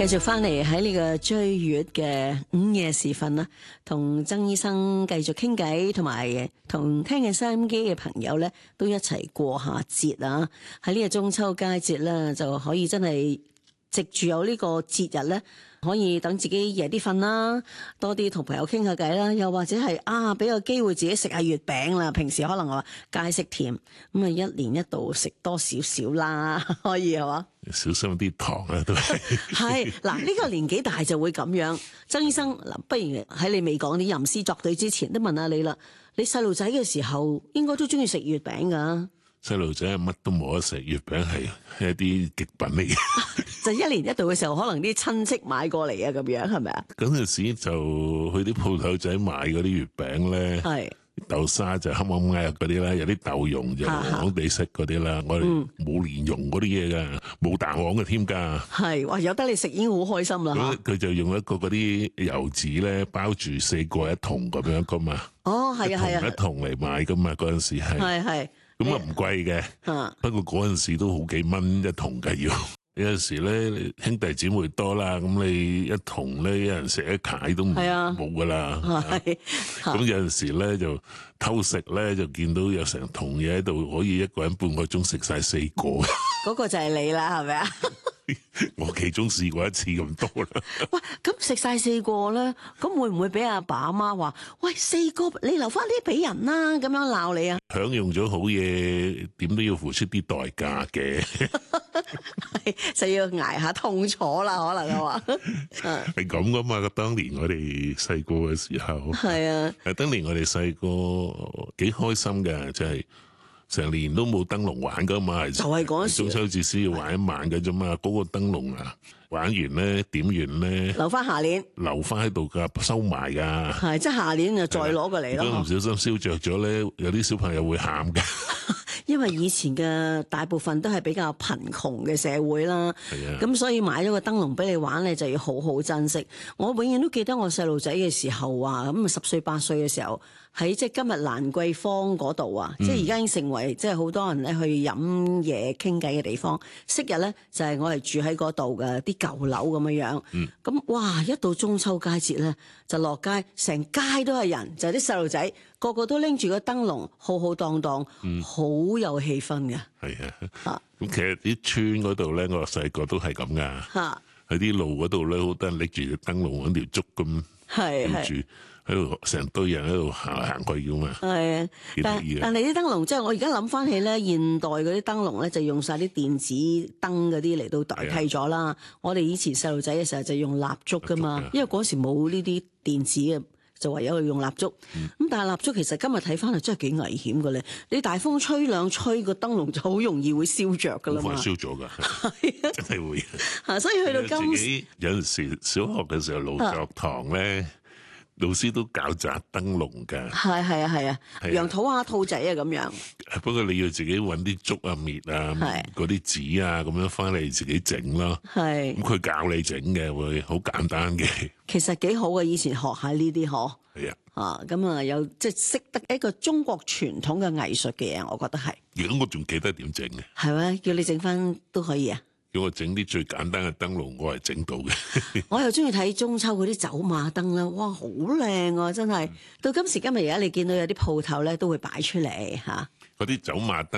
繼續翻嚟喺呢個追月嘅午夜時分啦，同曾醫生繼續傾偈，同埋同聽緊收音機嘅朋友咧，都一齊過下節啊！喺呢個中秋佳節咧，就可以真係藉住有呢個節日咧，可以等自己夜啲瞓啦，多啲同朋友傾下偈啦，又或者係俾個機會自己食下月餅啦。平時可能話戒食甜，咁啊一年一度食多少少啦，可以係嘛？ 小心啲糖啊，都係。 係嗱，呢個年紀大就會咁樣。曾醫生嗱，不如喺你未講啲吟詩作對之前，都問下你啦。你細路仔嘅時候應該都中意食月餅㗎。 細路仔乜都冇得食，月餅係一啲極品嚟嘅。 就一年一度嘅時候，可能啲親戚買過嚟啊，咁樣係咪啊？ 嗰陣時就去啲鋪頭仔買嗰啲月餅咧， 係豆沙就黑掹掹嗰啲啦，有啲豆蓉就黃黃地色嗰啲啦。我哋冇蓮蓉嗰啲嘢噶，冇蛋黃嘅添㗎。 係哇，有得你食已經好開心啦。 佢就用一個嗰啲油紙咧包住4個一筒咁樣噶嘛。 哦，係啊，係啊， 一筒嚟買噶嘛，嗰陣時係。 係。 咁啊唔貴嘅，不過嗰陣時都好幾蚊一筒㗎要。有陣時咧兄弟姊妹多啦，咁你一筒咧一人食一塊都冇噶啦。咁有陣時咧就偷食咧，就見到有成筒嘢喺度，可以一個人半個鐘食晒4個。 嗰個就係你啦，係咪啊？ 我其中試過一次咁多啦。 喂，咁食晒4個咧，咁會唔會俾阿爸阿媽話：喂，4個你留翻啲俾人啦？咁樣鬧你啊？ 享用咗好嘢，點都要付出啲代價嘅。 就要捱下痛楚啦，可能係嘛？ 係咁噶嘛？當年我哋細個嘅時候，係啊。當年我哋細個幾開心嘅，就係成年都冇燈籠玩噶嘛。就係嗰時中秋節先要玩一晚嘅啫嘛。嗰個燈籠啊，玩完咧，點完咧，留翻下年，留翻喺度噶，收埋噶。係，即係下年就再攞過嚟咯。如果唔小心燒着咗咧，有啲小朋友會喊噶。因為以前嘅大部分都係比較貧窮嘅社會啦，咁所以買咗個燈籠俾你玩，你就要好好珍惜。我永遠都記得我細路仔嘅時候啊，咁10歲8歲嘅時候，喺即係今日蘭桂坊嗰度啊，即係而家已經成為即係好多人咧去飲嘢傾偈嘅地方。昔日咧就係我哋住喺嗰度嘅啲舊樓咁樣樣，咁哇一到中秋佳節咧就落街，成街都係人，就係啲細路仔個個都拎住個燈籠，浩浩蕩蕩，好有氣氛嘅。係啊，咁其實啲村嗰度咧，我細個都係咁噶。喺啲路嗰度咧，好多人拎住個燈籠揾條竹咁，吊住喺度，成堆人喺度行嚟行去噶嘛。係啊，但係啲燈籠即係我而家諗翻起咧，現代嗰啲燈籠咧就用晒啲電子燈嗰啲嚟到代替咗啦。我哋以前細路仔嘅時候就用蠟燭噶嘛，因為嗰時冇呢啲電子嘅。就唯有去用蠟燭，咁但係蠟燭其實今日睇翻嚟真係幾危險嘅咧。你大風吹兩吹個燈籠就好容易會燒着噶啦嘛，燒咗㗎，係啊，真係會。嚇，所以去到今時有陣時小學嘅時候勞作堂咧，老師都教紮燈籠㗎。係啊，楊桃啊、兔仔啊咁樣。不過你要自己揾啲竹啊、篾啊、嗰啲紙啊咁樣翻嚟自己整咯。係。咁佢教你整嘅會好簡單嘅。其實幾好嘅，以前學下呢啲嗬。係啊。咁啊有即係識得一個中國傳統嘅藝術嘅嘢，我覺得係。而家我仲記得點整嘅。係咩？叫你整翻都可以啊。叫我整啲最簡單嘅燈籠，我係整到嘅。我又中意睇中秋嗰啲走馬燈啦，哇，好靚啊，真係。到今時今日而家你見到有啲鋪頭咧都會擺出嚟嚇。嗰啲走馬燈。